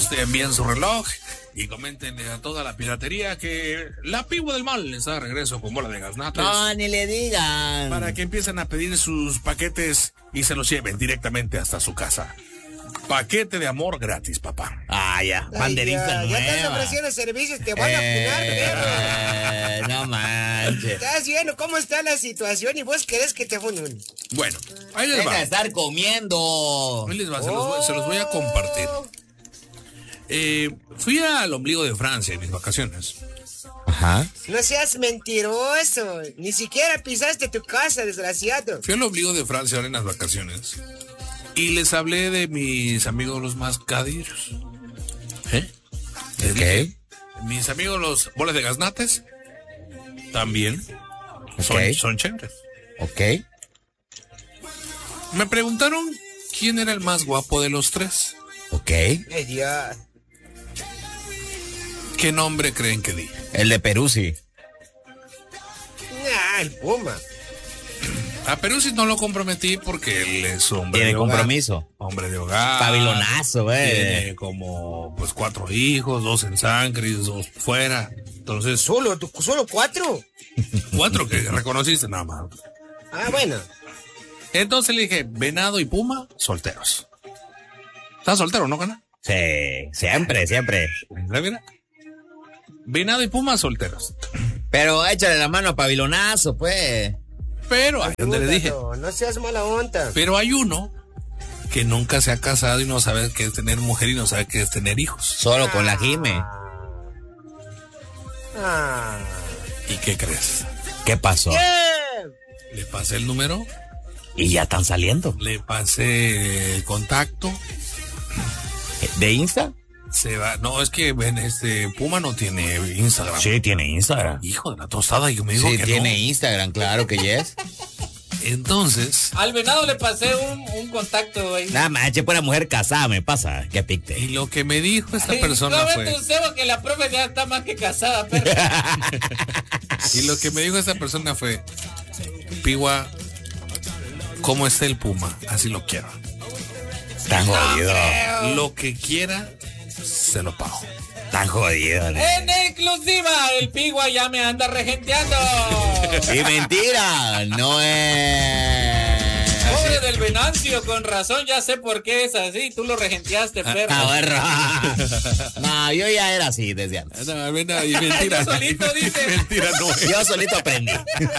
envíen su reloj y comenten a toda la piratería que la Pigua del Mal está de regreso con bola de gaznates. No, ni le digan. Para que empiecen a pedir sus paquetes y se los lleven directamente hasta su casa. Paquete de amor gratis, papá. Ah, ya, banderita nueva. Ya te están ofreciendo servicios, te van a apunar, perro. No manches. Estás viendo cómo está la situación y vos querés que te funen. Bueno, ahí les Deja va. de estar comiendo. Ahí les va, se los voy a compartir. Fui al ombligo de Francia en mis vacaciones. Ajá. No seas mentiroso. Ni siquiera pisaste tu casa, desgraciado. Fui al ombligo de Francia ahora en las vacaciones. Y les hablé de mis amigos los mascadillos. Les dije, mis amigos los bolas de gaznates también son chéveres. Ok. Me preguntaron quién era el más guapo de los tres. Ok. Ay, Dios. ¿Qué nombre creen que di? El de Peruzzi. Ah, el Puma. A Peruzzi no lo comprometí porque él es hombre Tiene de hogar. compromiso. Hombre de hogar. Pabilonazo, güey. Tiene como 4 hijos, 2 en Sancris, 2 fuera. Entonces, ¿Solo 4? 4 que reconociste nada más. Ah, bueno. Entonces le dije, Venado y Puma, solteros. ¿Estás soltero, no, Cana? Sí, siempre. Mira. Venado y Puma, solteros. Pero échale la mano a Pabilonazo, pues. Pero, ahí donde le dije, No seas mala onda. pero hay uno que nunca se ha casado y no sabe qué es tener mujer y no sabe qué es tener hijos. Solo con la Jime. Ah. ¿Y qué crees? ¿Qué pasó? Le pasé el número, Y ya están saliendo. le pasé el contacto, ¿De Insta? se va. No, es que Puma no tiene Instagram. Sí, tiene Instagram. Hijo de la tostada, y me dijo Sí, que tiene no. Instagram, claro que yes. Entonces, Al Venado le pasé un contacto ahí. Nada más, pura mujer casada me pasa. Qué y picte. lo que me dijo esta persona No ve fue, tu cebo que la profe ya está más que casada, perro. y lo que me dijo esta persona fue, Pigua, ¿cómo está el Puma? Así lo quiero. Tan jodido. Lo que quiera, se lo pago. Tan jodido. En exclusiva, el Pigua ya me anda regenteando. Y mentira, no es. Pobre del Venancio, con razón, ya sé por qué es así. Tú lo regenteaste, perro. No, yo ya era así desde antes. No, y mentira. Yo solito dice. Mentira no es. Yo solito aprendí.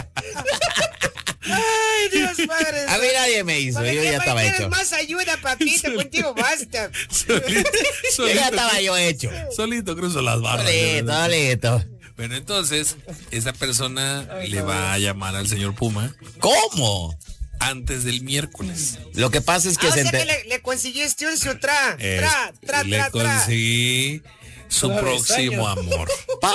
Ay, Dios padre. A mí nadie me hizo, yo ya estaba hecho. Más ayuda, papito, contigo basta. Yo ya estaba yo hecho. Solito cruzo las barras. Solito. Bueno, entonces, esa persona le va a llamar al señor Puma ¿Cómo? antes del miércoles. Lo que pasa es que O se sea que enter... le conseguiste un sutra. Le conseguí su próximo amor.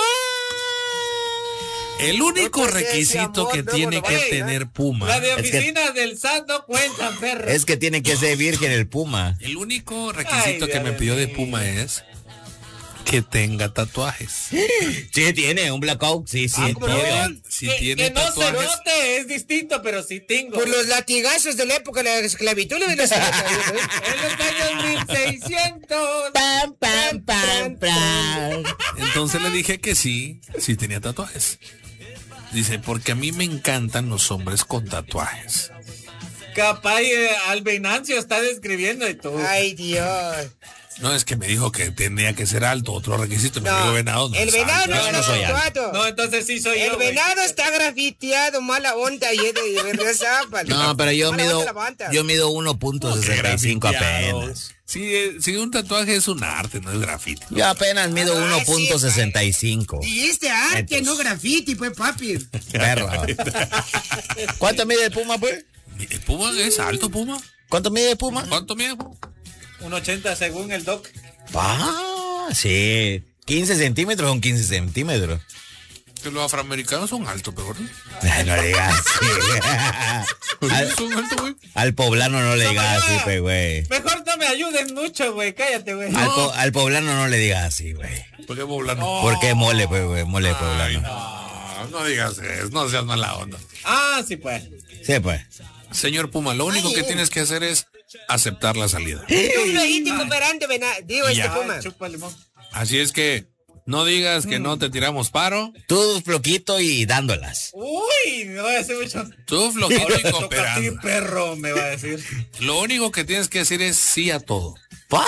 El único No, pues, ese requisito amor, que luego tiene lo que va a llegar. tener Puma. La de Es que- oficinas del SAT no cuentan, perro. Es que tiene que ser virgen el Puma. El único requisito Ay, que me Dios pidió de mío. Puma es que tenga tatuajes. Sí, tiene un blackout. Sí, sí. ¿cómo obvio. no? Si que tiene no se tatuajes. note, es distinto, pero sí tengo. Por los latigazos de la época de la esclavitud, En los años 1600. Pam, pam, pam, pam. Entonces le dije que sí tenía tatuajes. Dice, porque a mí me encantan los hombres con tatuajes. Capaz al Venancio está describiendo y todo. Ay, Dios. No, es que me dijo que tenía que ser alto, otro requisito. Me dijo venado. No el es venado alto. no Yo está no soy alto. tatuado. No, entonces sí soy yo. El güey. venado está grafiteado, mala onda y es de zapa. No, pero yo Mala mido onda la banda. 1.65 Grafiteado. apenas. Sí, un tatuaje es un arte, no es grafiti. Yo apenas mido Ah, 1.65. Dijiste arte, Entonces. no graffiti, pues, papi. Perro. ¿Cuánto mide el Puma, pues? ¿El Puma es alto, Puma? ¿Cuánto mide el Puma? ¿Cuánto mide, Puma? Un 80 según el doc. Ah, sí. 15 centímetros son 15 centímetros. Que los afroamericanos son altos, pero ¿no? Ay, no le digas así. Son altos, güey. Al poblano no le digas así, pues, güey. Mejor no me ayuden mucho, güey. Cállate, güey. Al poblano no le digas así, güey. ¿Por qué poblano? Porque mole, pues, güey. Mole poblano. No digas eso, no seas mala onda. Ah, sí, pues. Sí, pues. Señor Puma, lo único que tienes que hacer es aceptar la salida. Un legítimo operante, digo, Ya. puma. Chupa limón. Así es que no digas que no te tiramos paro. Tú floquito y dándolas. Uy, me va a decir mucho. Tú floquito y Toca a ti, cooperando. perro, me va a decir. Lo único que tienes que decir es sí a todo. ¡Pa!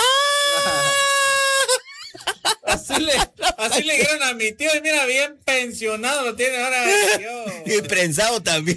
Así le dieron a mi tío y mira, bien pensionado lo tiene ahora. Y prensado también.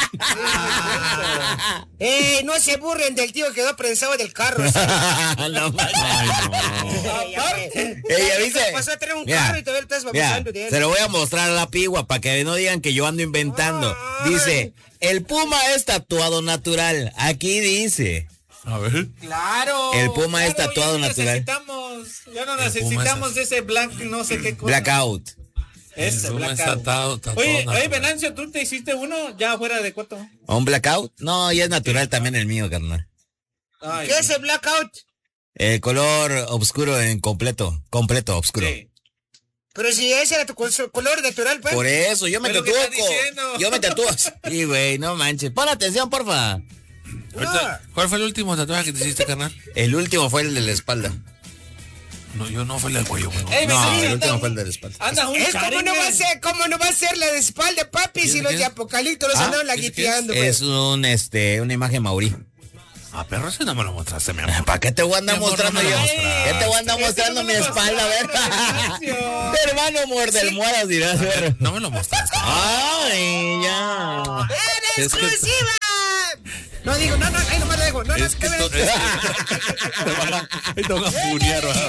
No se burlen del tío que quedó prensado del carro. ¿sí? No manches. Aparte, Ella dice. Pasó a tener un Mira, carro y todavía estás mira, babosando de él. se lo voy a mostrar a la pigua para que no digan que yo ando inventando. Ay. Dice, el puma es tatuado natural. Aquí dice. A ver. claro. El puma es claro, tatuado natural. Ya no necesitamos ese black, no sé qué cosa. Blackout. Ese ¿Cómo blackout. está tatuado Oye, natural? Venancio, ¿tú te hiciste uno ya fuera de cuarto? ¿Un blackout? No, ya es natural también el mío, carnal. Ay, ¿Qué es el blackout? El color oscuro en completo, oscuro. sí. Pero si ese era tu color natural, pues. Por eso, yo me Pero ¿qué tatúo. estás diciendo? Yo me tatúo. Sí, güey, no manches. Pon atención, porfa. Ahorita, ¿cuál fue el último tatuaje que te hiciste, carnal? El último fue el de la espalda. No, yo no fue el del cuello, güey. Ey, No, Venancio, el último anda- fue el de la espalda. Anda un ¿Cómo no va a ser la de espalda, papi? ¿Y Si ese los qué de es? Apocalipto los Ah, andaban ¿ese qué laguiteando, Es pues. una imagen maurí. Ah, perro, ese no me lo mostraste, mi amor. ¿Para qué te voy a andar Mi amor, mostrando no me yo? lo mostraste. ¿Qué te voy a andar Ese mostrando no mi me lo espalda? A ver. Venancio. Hermano, muerde el mueras, dirás. Ver. No me lo mostraste. Ay, ya. ¡En Es que- exclusiva! No digo, no, ahí nomás lo dejo. No, Es que esto... Te van a funear, ¿verdad?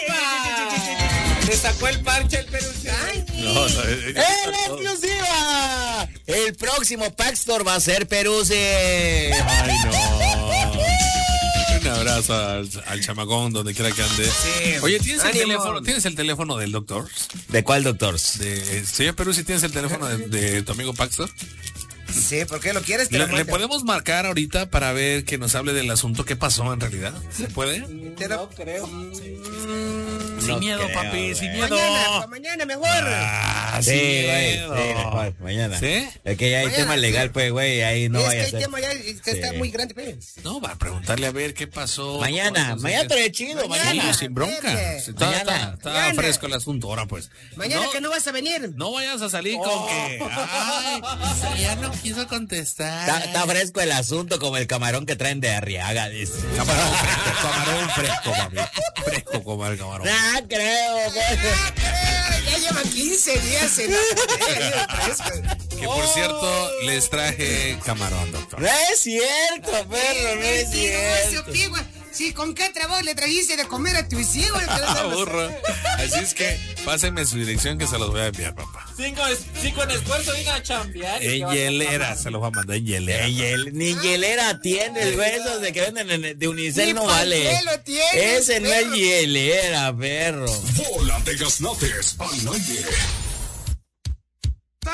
Le sacó el parche el peluche. No, no, ¡En exclusiva! El próximo Paxtor va a ser Peruse. Ay, no. Un abrazo al chamacón donde quiera que ande. Oye, ¿tienes Ánimo. el teléfono del doctor? ¿De cuál, doctor? Señor Perú, si tienes el teléfono de tu amigo Paxtor. Sí, ¿por qué lo quieres? Te ¿Le, lo le mando. podemos marcar ahorita para ver que nos hable del asunto? ¿Qué pasó en realidad? ¿Se puede? No creo. Sin miedo, papi, sin miedo. Mañana mejor. Ah, Sí, sin güey. miedo. Sí, mejor, mañana. ¿Sí? Es que ya hay Mañana, tema legal, sí. pues, güey. Ahí no es vaya a que el ser. tema ya está Sí. muy grande, pues. No, va a preguntarle a ver qué pasó. Mañana, mañana trae chido, mañana. Sí, sin bronca. Verde. Está, Mañana. está Mañana. fresco el asunto ahora, pues. Mañana no, que no vas a venir. no vayas a salir con que. Ay, ya no quiso contestar. Está fresco el asunto como el camarón que traen de Arriaga, dice. Camarón fresco, papi. Fresco como el camarón. No creo, güey. Ya llevan 15 días en la Que por cierto, les traje camarón, doctor. No es cierto, perro, no es cierto. Sí, ¿con qué trabajo le trajiste de comer a tus hijos? Burro. Así es que pásenme su dirección que se los voy a enviar, papá. Sí, con esfuerzo vino a chambear. En hielera, se los va a mandar en hielera. Ni hielera tiene el beso de que venden de Unicel, Ni no vale. pañuelo tiene, Ese no es perro. hielera, perro. Bola de Gaznates al aire.